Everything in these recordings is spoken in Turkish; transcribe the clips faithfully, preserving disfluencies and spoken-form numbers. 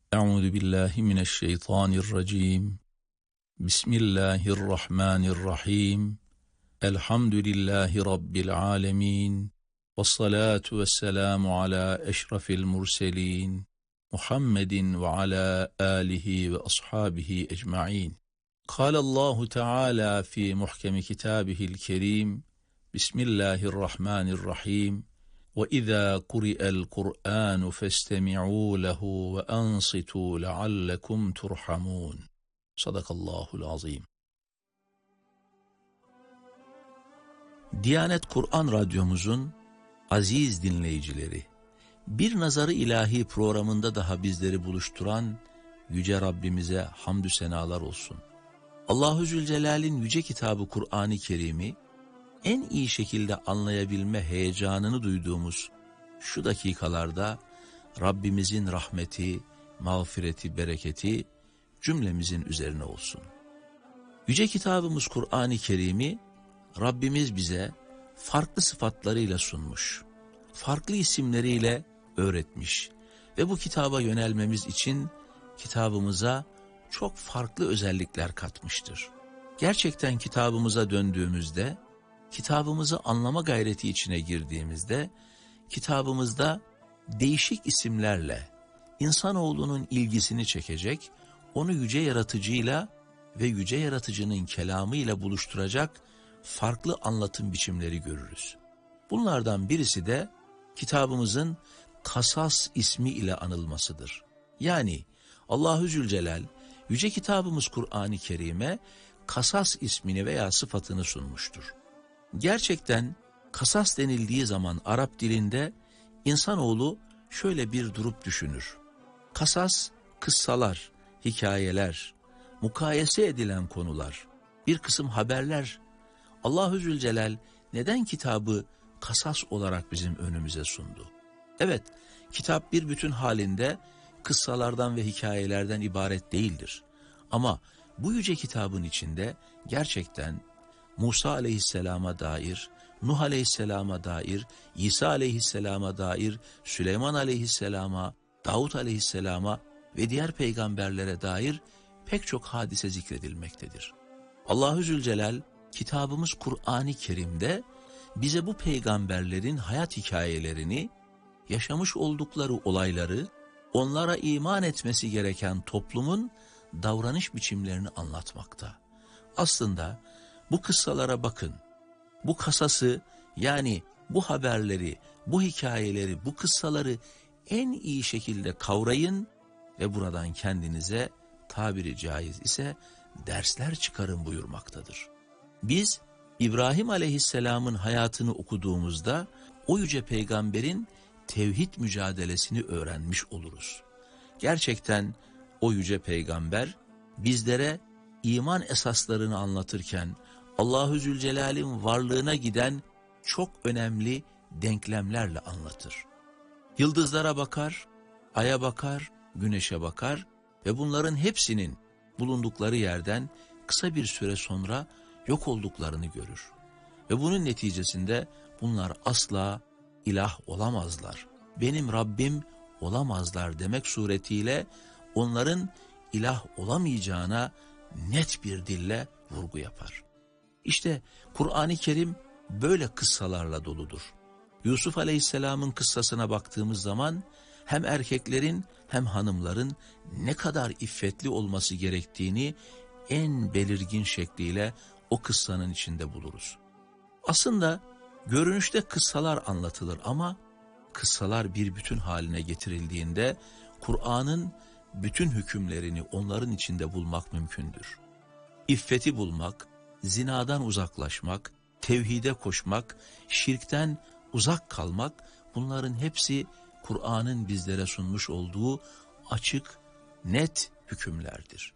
Euzu billahi mineşşeytanirracim. Bismillahirrahmanirrahim. Elhamdülillahi rabbil alamin. Ves salatu vesselamu ala eşrafil murselin. Muhammedin ve ala alihi ve ashabihi ecmaîn. Kâlallahu Teala fi muhkemi kitâbihil kerîm. Bismillahirrahmanirrahim. وَإِذَا قُرِئَ الْقُرْآنُ فَاسْتَمِعُوا لَهُ وَأَنصِتُوا لَعَلَّكُمْ تُرْحَمُونَ. Sadakallahul azim. Diyanet Kur'an Radyomuzun aziz dinleyicileri, Bir Nazarı İlahi programında daha bizleri buluşturan Yüce Rabbimize hamdü senalar olsun. Allahu Zülcelal'in yüce kitabı Kur'an-ı Kerim'i en iyi şekilde anlayabilme heyecanını duyduğumuz şu dakikalarda Rabbimizin rahmeti, mağfireti, bereketi cümlemizin üzerine olsun. Yüce kitabımız Kur'an-ı Kerim'i Rabbimiz bize farklı sıfatlarıyla sunmuş, farklı isimleriyle öğretmiş ve bu kitaba yönelmemiz için kitabımıza çok farklı özellikler katmıştır. Gerçekten kitabımıza döndüğümüzde, kitabımızı anlama gayreti içine girdiğimizde, kitabımızda değişik isimlerle insanoğlunun ilgisini çekecek, onu yüce yaratıcıyla ve yüce yaratıcının kelamıyla buluşturacak farklı anlatım biçimleri görürüz. Bunlardan birisi de kitabımızın Kasas ismi ile anılmasıdır. Yani Allahu Zülcelal yüce kitabımız Kur'an-ı Kerim'e Kasas ismini veya sıfatını sunmuştur. Gerçekten kasas denildiği zaman Arap dilinde insanoğlu şöyle bir durup düşünür. Kasas, kıssalar, hikayeler, mukayese edilen konular, bir kısım haberler. Allahu Zülcelal neden kitabı kasas olarak bizim önümüze sundu? Evet, kitap bir bütün halinde kıssalardan ve hikayelerden ibaret değildir. Ama bu yüce kitabın içinde gerçekten Musa aleyhisselama dair, Nuh aleyhisselama dair, İsa aleyhisselama dair, Süleyman aleyhisselama, Davut aleyhisselama ve diğer peygamberlere dair pek çok hadise zikredilmektedir. Allahu Zülcelal kitabımız Kur'an-ı Kerim'de bize bu peygamberlerin hayat hikayelerini, yaşamış oldukları olayları, onlara iman etmesi gereken toplumun davranış biçimlerini anlatmakta. Aslında bu kıssalara bakın, bu kasası yani bu haberleri, bu hikayeleri, bu kıssaları en iyi şekilde kavrayın ve buradan kendinize tabiri caiz ise dersler çıkarın buyurmaktadır. Biz İbrahim aleyhisselamın hayatını okuduğumuzda o yüce peygamberin tevhid mücadelesini öğrenmiş oluruz. Gerçekten o yüce peygamber bizlere iman esaslarını anlatırken Allahu Zülcelal'in varlığına giden çok önemli denklemlerle anlatır. Yıldızlara bakar, aya bakar, güneşe bakar ve bunların hepsinin bulundukları yerden kısa bir süre sonra yok olduklarını görür. Ve bunun neticesinde bunlar asla ilah olamazlar, benim Rabbim olamazlar demek suretiyle onların ilah olamayacağına net bir dille vurgu yapar. İşte Kur'an-ı Kerim böyle kıssalarla doludur. Yusuf Aleyhisselam'ın kıssasına baktığımız zaman hem erkeklerin hem hanımların ne kadar iffetli olması gerektiğini en belirgin şekliyle o kıssanın içinde buluruz. Aslında görünüşte kıssalar anlatılır ama kıssalar bir bütün haline getirildiğinde Kur'an'ın bütün hükümlerini onların içinde bulmak mümkündür. İffeti bulmak, zinadan uzaklaşmak, tevhide koşmak, şirkten uzak kalmak, bunların hepsi Kur'an'ın bizlere sunmuş olduğu açık, net hükümlerdir.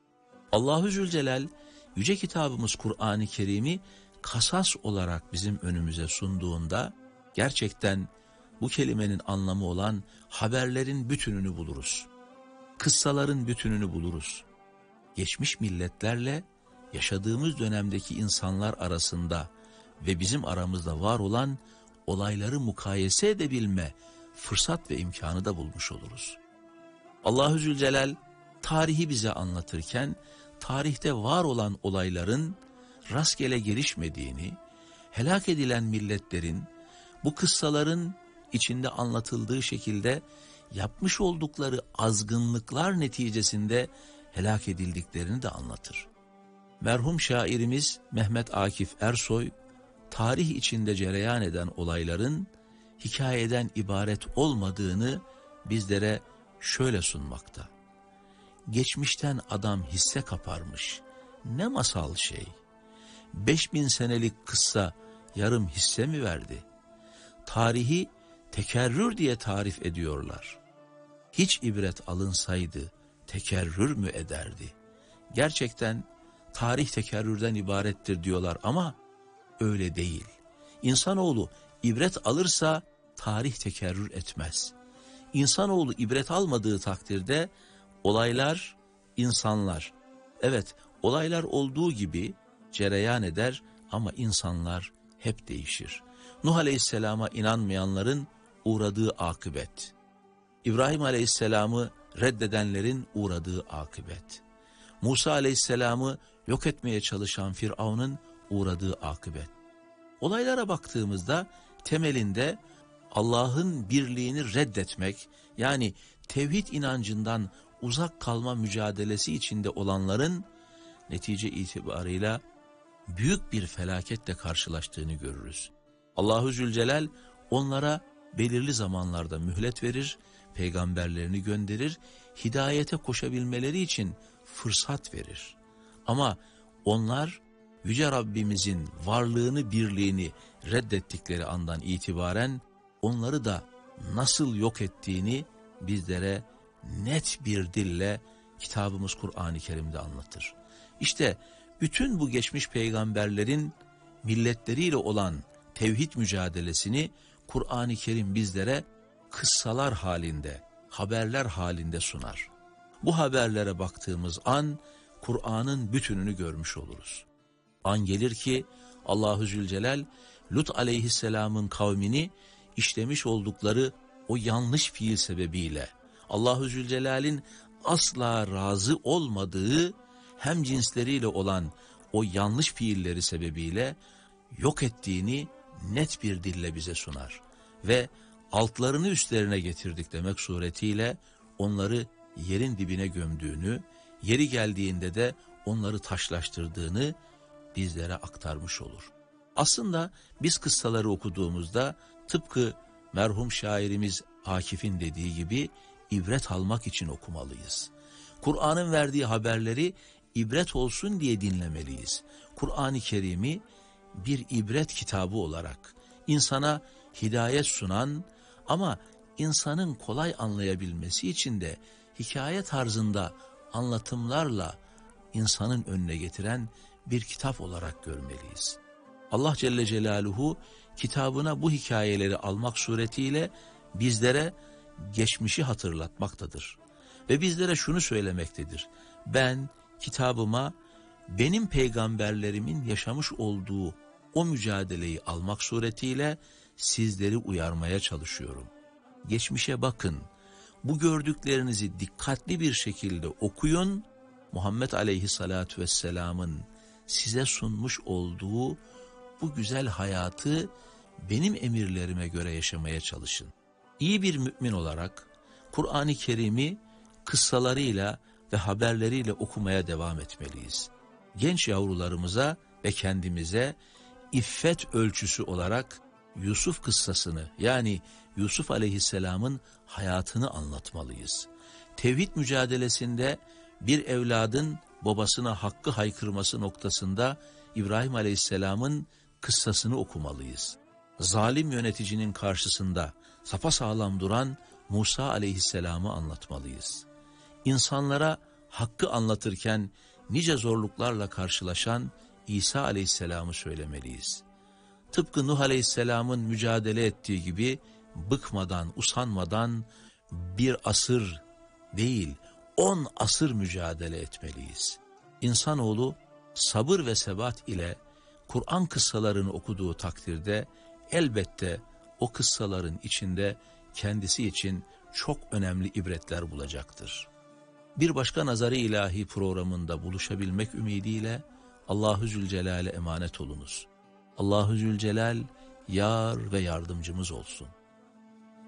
Allahu Zülcelal yüce kitabımız Kur'an-ı Kerim'i kasas olarak bizim önümüze sunduğunda gerçekten bu kelimenin anlamı olan haberlerin bütününü buluruz. Kıssaların bütününü buluruz. Geçmiş milletlerle yaşadığımız dönemdeki insanlar arasında ve bizim aramızda var olan olayları mukayese edebilme fırsat ve imkanı da bulmuş oluruz. Allahü Zülcelal tarihi bize anlatırken tarihte var olan olayların rastgele gelişmediğini, helak edilen milletlerin bu kıssaların içinde anlatıldığı şekilde yapmış oldukları azgınlıklar neticesinde helak edildiklerini de anlatır. Merhum şairimiz Mehmet Akif Ersoy, tarih içinde cereyan eden olayların hikayeden ibaret olmadığını bizlere şöyle sunmakta. Geçmişten adam hisse kaparmış, ne masal şey. Beş bin senelik kıssa yarım hisse mi verdi? Tarihi tekerrür diye tarif ediyorlar. Hiç ibret alınsaydı tekerrür mü ederdi? Gerçekten tarih tekerrürden ibarettir diyorlar ama öyle değil. İnsanoğlu ibret alırsa tarih tekerrür etmez. İnsanoğlu ibret almadığı takdirde olaylar, insanlar, evet olaylar olduğu gibi cereyan eder ama insanlar hep değişir. Nuh Aleyhisselam'a inanmayanların uğradığı akıbet, İbrahim Aleyhisselam'ı reddedenlerin uğradığı akıbet, Musa Aleyhisselam'ı yok etmeye çalışan Firavun'un uğradığı akıbet. Olaylara baktığımızda temelinde Allah'ın birliğini reddetmek, yani tevhid inancından uzak kalma mücadelesi içinde olanların netice itibarıyla büyük bir felaketle karşılaştığını görürüz. Allahu Zülcelal onlara belirli zamanlarda mühlet verir, peygamberlerini gönderir, hidayete koşabilmeleri için fırsat verir. Ama onlar Yüce Rabbimizin varlığını, birliğini reddettikleri andan itibaren onları da nasıl yok ettiğini bizlere net bir dille kitabımız Kur'an-ı Kerim'de anlatır. İşte bütün bu geçmiş peygamberlerin milletleriyle olan tevhid mücadelesini Kur'an-ı Kerim bizlere kıssalar halinde, haberler halinde sunar. Bu haberlere baktığımız an Kur'an'ın bütününü görmüş oluruz. An gelir ki Allahu Zülcelal Lut aleyhisselamın kavmini işlemiş oldukları o yanlış fiil sebebiyle Allahu Zülcelal'in asla razı olmadığı hem cinsleriyle olan o yanlış fiilleri sebebiyle yok ettiğini net bir dille bize sunar. Ve altlarını üstlerine getirdik demek suretiyle onları yerin dibine gömdüğünü, yeri geldiğinde de onları taşlaştırdığını bizlere aktarmış olur. Aslında biz kıssaları okuduğumuzda tıpkı merhum şairimiz Akif'in dediği gibi ibret almak için okumalıyız. Kur'an'ın verdiği haberleri ibret olsun diye dinlemeliyiz. Kur'an-ı Kerim'i bir ibret kitabı olarak insana hidayet sunan ama insanın kolay anlayabilmesi için de hikaye tarzında anlatımlarla insanın önüne getiren bir kitap olarak görmeliyiz. Allah Celle Celaluhu kitabına bu hikayeleri almak suretiyle bizlere geçmişi hatırlatmaktadır. Ve bizlere şunu söylemektedir: ben kitabıma benim peygamberlerimin yaşamış olduğu o mücadeleyi almak suretiyle sizleri uyarmaya çalışıyorum. Geçmişe bakın, bu gördüklerinizi dikkatli bir şekilde okuyun, Muhammed Aleyhisselatü Vesselam'ın size sunmuş olduğu bu güzel hayatı benim emirlerime göre yaşamaya çalışın. İyi bir mümin olarak Kur'an-ı Kerim'i kıssalarıyla ve haberleriyle okumaya devam etmeliyiz. Genç yavrularımıza ve kendimize iffet ölçüsü olarak Yusuf kıssasını, yani Yusuf Aleyhisselam'ın hayatını anlatmalıyız. Tevhid mücadelesinde bir evladın babasına hakkı haykırması noktasında İbrahim Aleyhisselam'ın kıssasını okumalıyız. Zalim yöneticinin karşısında sapasağlam duran Musa Aleyhisselam'ı anlatmalıyız. İnsanlara hakkı anlatırken nice zorluklarla karşılaşan İsa Aleyhisselam'ı söylemeliyiz. Tıpkı Nuh Aleyhisselam'ın mücadele ettiği gibi bıkmadan, usanmadan bir asır değil, on asır mücadele etmeliyiz. İnsanoğlu sabır ve sebat ile Kur'an kıssalarını okuduğu takdirde elbette o kıssaların içinde kendisi için çok önemli ibretler bulacaktır. Bir başka Nazar-ı İlahi programında buluşabilmek ümidiyle Allahu Zülcelal'e emanet olunuz. Allahu Zülcelal yar ve yardımcımız olsun.